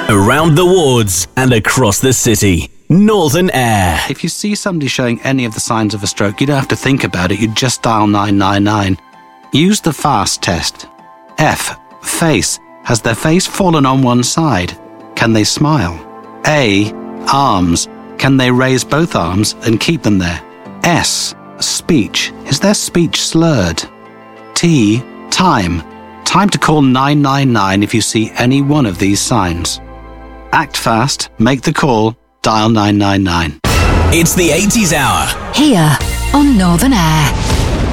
Around the wards and across the city. Northern Air. If you see somebody showing any of the signs of a stroke, you don't have to think about it. You just dial 999. Use the FAST test. F. Face. Has their face fallen on one side? Can they smile? A. Arms. Can they raise both arms and keep them there? S. Speech. Is their speech slurred? T. Time. Time to call 999 if you see any one of these signs. Act fast, make the call, dial 999. It's the 80s Hour. Here on Northern Air.